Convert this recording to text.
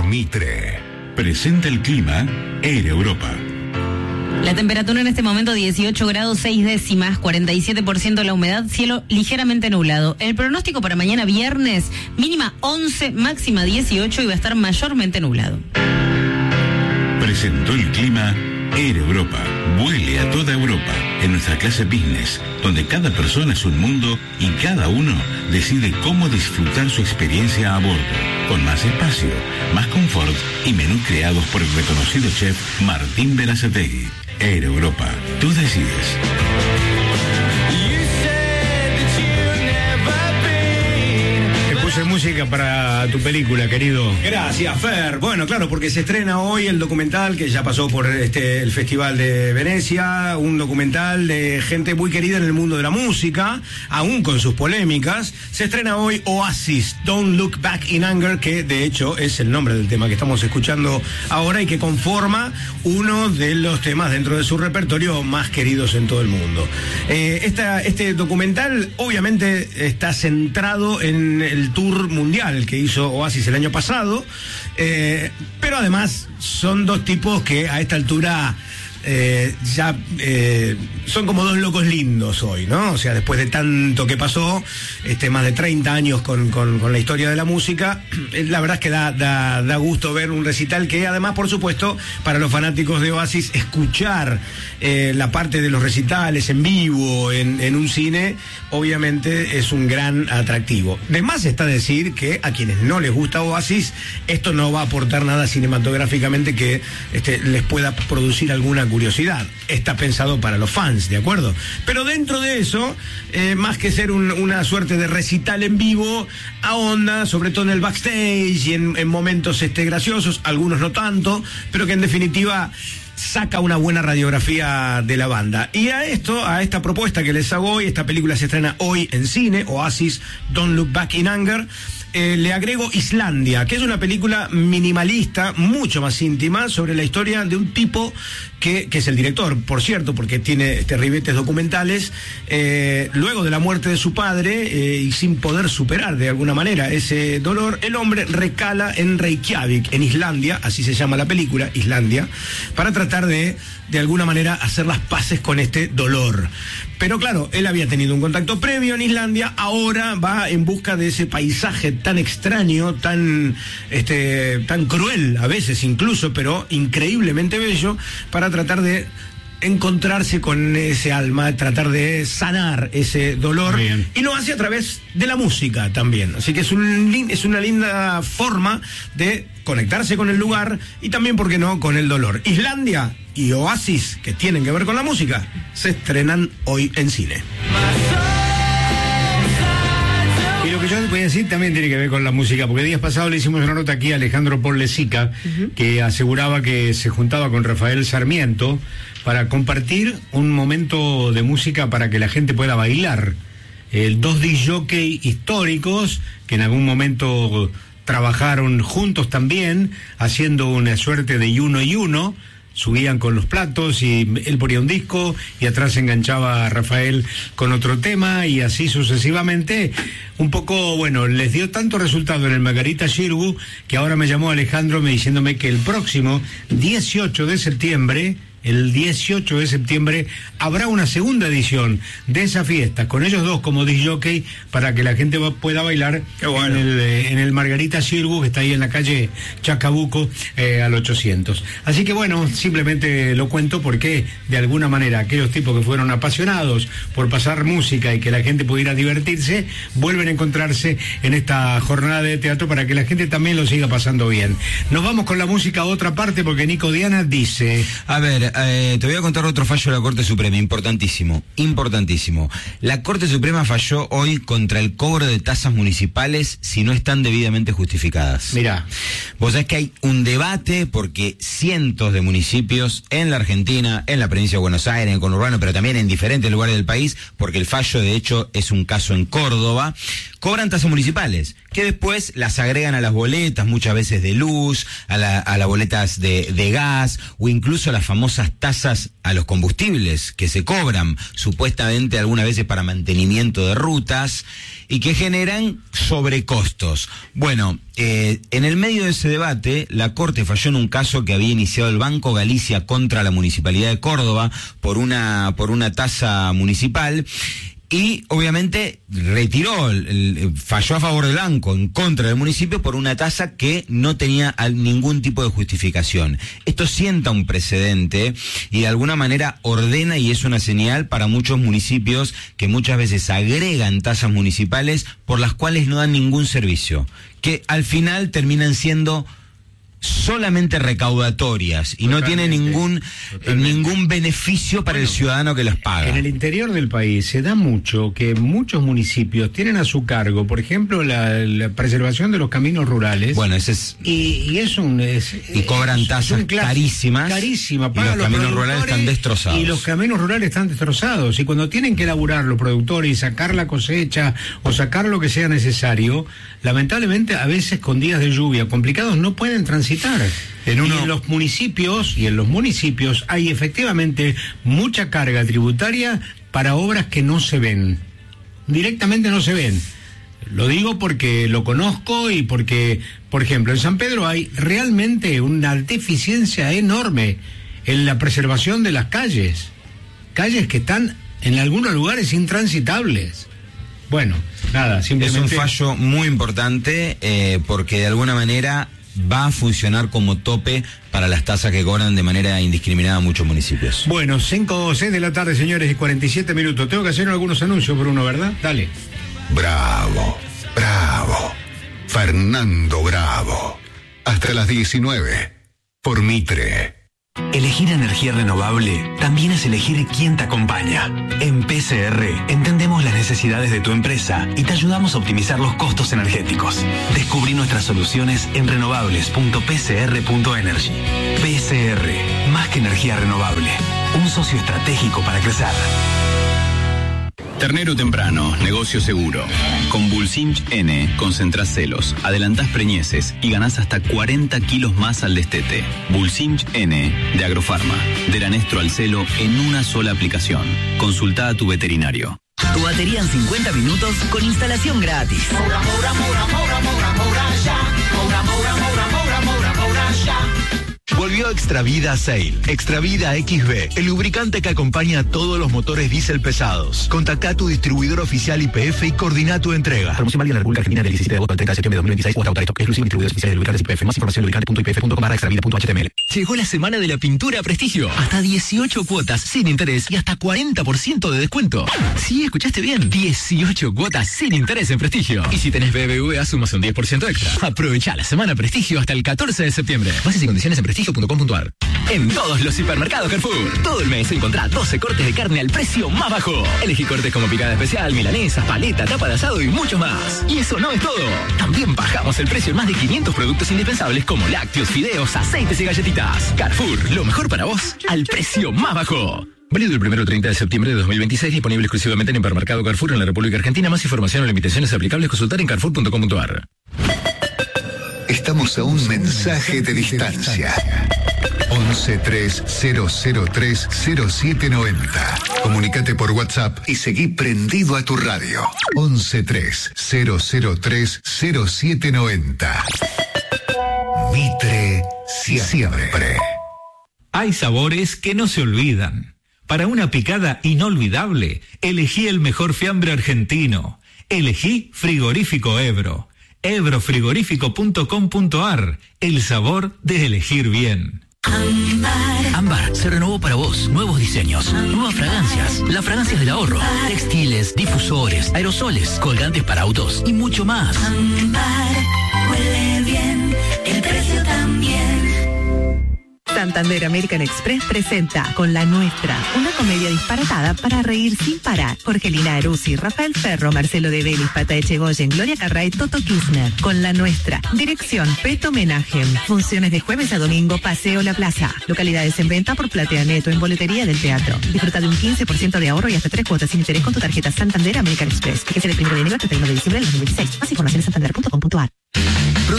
Mitre. Presenta el clima Air Europa. La temperatura en este momento 18 grados 6 décimas, 47% la humedad, cielo ligeramente nublado. El pronóstico para mañana viernes, mínima 11, máxima 18 y va a estar mayormente nublado. Presentó el clima Air Europa. Vuele a toda Europa en nuestra clase business, donde cada persona es un mundo y cada uno decide cómo disfrutar su experiencia a bordo, con más espacio, más confort y menús creados por el reconocido chef Martín Berazategui. Air Europa, tú decides. Música para tu película, querido. Gracias, Fer. Bueno, claro, porque se estrena hoy el documental que ya pasó por el Festival de Venecia, un documental de gente muy querida en el mundo de la música, aún con sus polémicas. Se estrena hoy Oasis, Don't Look Back in Anger, que de hecho es el nombre del tema que estamos escuchando ahora y que conforma uno de los temas dentro de su repertorio más queridos en todo el mundo. Este documental obviamente está centrado en el tour mundial que hizo Oasis el año pasado, pero además son dos tipos que a esta altura son como dos locos lindos hoy, ¿no? O sea, después de tanto que pasó, más de 30 años con la historia de la música, la verdad es que da gusto ver un recital que además, por supuesto, para los fanáticos de Oasis, escuchar la parte de los recitales en vivo en un cine, obviamente es un gran atractivo. De más está decir que a quienes no les gusta Oasis, esto no va a aportar nada cinematográficamente que les pueda producir alguna curiosidad. Está pensado para los fans, ¿de acuerdo? Pero dentro de eso, más que ser una suerte de recital en vivo, ahonda sobre todo en el backstage y en momentos graciosos, algunos no tanto, pero que en definitiva saca una buena radiografía de la banda. Y a esta propuesta que les hago hoy, esta película se estrena hoy en cine, Oasis, Don't Look Back in Anger, le agrego Islandia, que es una película minimalista, mucho más íntima, sobre la historia de un tipo que es el director, por cierto, porque tiene ribetes documentales, luego de la muerte de su padre, y sin poder superar de alguna manera ese dolor, el hombre recala en Reykjavik, en Islandia, así se llama la película, Islandia, para tratar de alguna manera hacer las paces con este dolor. Pero claro, él había tenido un contacto previo en Islandia, ahora va en busca de ese paisaje tan extraño, tan cruel a veces incluso, pero increíblemente bello, para tratar de encontrarse con ese alma, tratar de sanar ese dolor. Bien. Y lo hace a través de la música también. Así que es una linda forma de conectarse con el lugar y también, ¿por qué no?, con el dolor. Islandia y Oasis, que tienen que ver con la música, se estrenan hoy en cine. Y lo que yo voy a decir también tiene que ver con la música, porque días pasados le hicimos una nota aquí a Alejandro Ponlecica, que aseguraba que se juntaba con Rafael Sarmiento para compartir un momento de música para que la gente pueda bailar. Dos disc jockey históricos que en algún momento trabajaron juntos también, haciendo una suerte de uno y uno. Subían con los platos y él ponía un disco y atrás se enganchaba a Rafael con otro tema y así sucesivamente. Un poco, bueno, les dio tanto resultado en el Margarita Xirgu que ahora me llamó Alejandro diciéndome que el próximo 18 de septiembre... El 18 de septiembre habrá una segunda edición de esa fiesta, con ellos dos como disc jockey, para que la gente pueda bailar. Bueno. en el Margarita Xirgu, que está ahí en la calle Chacabuco, al 800. Así que bueno, simplemente lo cuento porque de alguna manera aquellos tipos que fueron apasionados por pasar música y que la gente pudiera divertirse, vuelven a encontrarse en esta jornada de teatro para que la gente también lo siga pasando bien. Nos vamos con la música a otra parte porque Nico Diana dice... A ver... te voy a contar otro fallo de la Corte Suprema, importantísimo. La Corte Suprema falló hoy contra el cobro de tasas municipales si no están debidamente justificadas. Mirá. Vos sabés que hay un debate porque cientos de municipios en la Argentina, en la provincia de Buenos Aires, en el conurbano, pero también en diferentes lugares del país, porque el fallo de hecho es un caso en Córdoba, cobran tasas municipales, que después las agregan a las boletas, muchas veces de luz, a las boletas de gas, o incluso a las famosas altas tasas a los combustibles que se cobran supuestamente algunas veces para mantenimiento de rutas y que generan sobrecostos. Bueno, en el medio de ese debate, la Corte falló en un caso que había iniciado el Banco Galicia contra la Municipalidad de Córdoba por una tasa municipal. Y obviamente falló a favor del banco, en contra del municipio, por una tasa que no tenía ningún tipo de justificación. Esto sienta un precedente y de alguna manera ordena y es una señal para muchos municipios que muchas veces agregan tasas municipales por las cuales no dan ningún servicio, que al final terminan siendo solamente recaudatorias y no tiene ningún beneficio para el ciudadano que las paga. En el interior del país se da mucho que muchos municipios tienen a su cargo, por ejemplo, la preservación de los caminos rurales. Bueno, ese es y cobran tasas carísimas. Carísimas. Y los caminos rurales están destrozados. Y los caminos rurales están destrozados. Y cuando tienen que elaborar los productores y sacar la cosecha o sacar lo que sea necesario, lamentablemente a veces con días de lluvia complicados no pueden transitar. Y en los municipios hay efectivamente mucha carga tributaria para obras que no se ven. Directamente no se ven. Lo digo porque lo conozco y porque, por ejemplo, en San Pedro hay realmente una deficiencia enorme en la preservación de las calles. Calles que están en algunos lugares intransitables. Bueno, nada, simplemente... Es un fallo muy importante porque de alguna manera va a funcionar como tope para las tasas que cobran de manera indiscriminada muchos municipios. Bueno, 5 o 6 de la tarde, señores, y 47 minutos. Tengo que hacer algunos anuncios, Bruno, ¿verdad? Dale. Bravo, bravo. Fernando Bravo. Hasta las 19. Por Mitre. Elegir energía renovable también es elegir quién te acompaña. En PCR entendemos las necesidades de tu empresa y te ayudamos a optimizar los costos energéticos. Descubrí nuestras soluciones en renovables.pcr.energy. PCR, más que energía renovable, un socio estratégico para crecer. Ternero temprano, negocio seguro. Con Bulsinch N concentrás celos, adelantás preñeces y ganás hasta 40 kilos más al destete. Bulsinch N de Agrofarma. De Lanestro al celo en una sola aplicación. Consulta a tu veterinario. Tu batería en 50 minutos con instalación gratis. Moura, moura, moura, moura, moura, moura, ya. Moura, moura, moura, moura, moura, moura, ya. Volvió Extravida Sale. Extravida XB, el lubricante que acompaña a todos los motores diésel pesados. Contacta a tu distribuidor oficial YPF y coordina tu entrega. Promoción válida en la República Argentina del 17 de agosto al 30 de septiembre de 2026 o hasta Autorestock. Exclusivo distribuidores oficiales de lubricantes YPF. Más información en lubricante.ypf.com/extravida.html. Llegó la semana de la pintura Prestigio. Hasta 18 cuotas sin interés y hasta 40% de descuento. Sí, escuchaste bien. 18 cuotas sin interés en Prestigio. Y si tenés BBVA, sumas un 10% extra. Aprovecha la semana Prestigio hasta el 14 de septiembre. Bases y condiciones en prestigio.com.ar. En todos los hipermercados Carrefour, todo el mes encontrá 12 cortes de carne al precio más bajo. Elegí cortes como picada especial, milanesa, paleta, tapa de asado y mucho más. Y eso no es todo. También bajamos el precio en más de 500 productos indispensables como lácteos, fideos, aceites y galletitas. Carrefour, lo mejor para vos al precio más bajo. Válido el 1 al 30 de septiembre de 2026, disponible exclusivamente en hipermercado Carrefour en la República Argentina. Más información o limitaciones aplicables consultar en carrefour.com.ar. Estamos a un mensaje de distancia. 1130030790. Comunicate por WhatsApp y seguí prendido a tu radio. 1130030790. Mitre siempre. Hay sabores que no se olvidan. Para una picada inolvidable, elegí el mejor fiambre argentino. Elegí Frigorífico Ebro. Ebrofrigorífico.com.ar. El sabor de elegir bien. Ámbar se renovó para vos. Nuevos diseños, nuevas fragancias, las fragancias del ahorro, textiles, difusores, aerosoles, colgantes para autos y mucho más. Ámbar huele bien, el precio también. Santander American Express presenta Con la Nuestra, una comedia disparatada para reír sin parar. Jorgelina Aruzzi, Rafael Ferro, Marcelo de Vélez, Pata Echegoyen, Gloria Carray, Toto Kirchner. Con la Nuestra. Dirección Peto Menajem. Funciones de jueves a domingo, Paseo La Plaza. Localidades en venta por Platea Neto en boletería del teatro. Disfruta de un 15% de ahorro y hasta 3 cuotas sin interés con tu tarjeta Santander American Express. Que es el 1 de enero al 31 de diciembre del 2026. Más información en santander.com.ar.